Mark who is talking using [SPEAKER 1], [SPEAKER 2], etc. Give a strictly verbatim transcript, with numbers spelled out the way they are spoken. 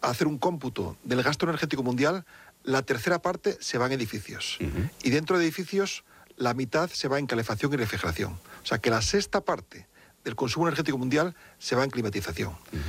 [SPEAKER 1] hacer un cómputo del gasto energético mundial, la tercera parte se va en edificios. Uh-huh. Y dentro de edificios, la mitad se va en calefacción y refrigeración. O sea que la sexta parte del consumo energético mundial se va en climatización. Uh-huh.